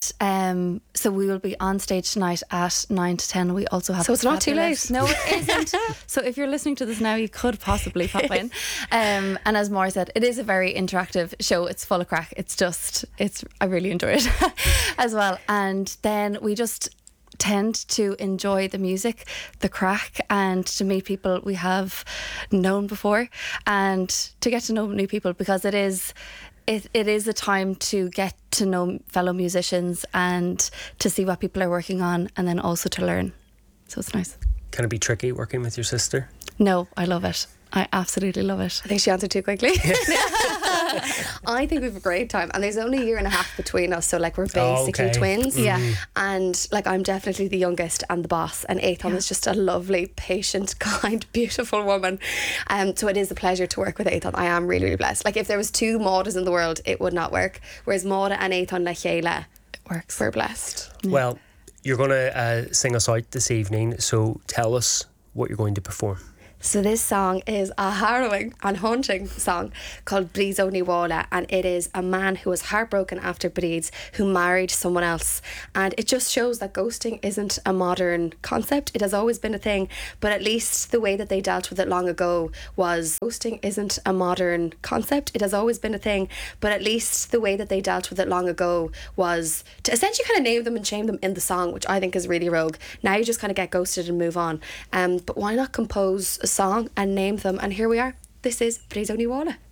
so we will be on stage tonight at 9 to 10. We also have... So it's not too late. No, it isn't. So if you're listening to this now, you could possibly pop in. And as Maura said, it is a very interactive show. It's full of crack. I really enjoy it as well. And then we just tend to enjoy the music, the crack, and to meet people we have known before, and to get to know new people, because it is a time to get to know fellow musicians and to see what people are working on, and then also to learn. So it's nice. Can it be tricky working with your sister? No, I love it. I absolutely love it. I think she answered too quickly. I think we have a great time, and there's only a year and a half between us, so like we're basically twins. Yeah. And like I'm definitely the youngest and the boss, and Athon is just a lovely, patient, kind, beautiful woman. So it is a pleasure to work with Athon. I am really, really blessed. Like if there was two Maudas in the world, it would not work. Whereas Mauda and Athon Lechéla, it works. We're blessed. Well, you're going to sing us out this evening, so tell us what you're going to perform. So this song is a harrowing and haunting song called Bríd Ó Ní, and it is a man who was heartbroken after Bríd, who married someone else, and it just shows that ghosting isn't a modern concept. It has always been a thing, but at least the way that they dealt with it long ago was... Ghosting isn't a modern concept. It has always been a thing, but at least the way that they dealt with it long ago was to essentially kind of name them and shame them in the song, which I think is really rogue. Now you just kind of get ghosted and move on. But why not compose a song and name them? And here we are. This is Bríd Ó Ní.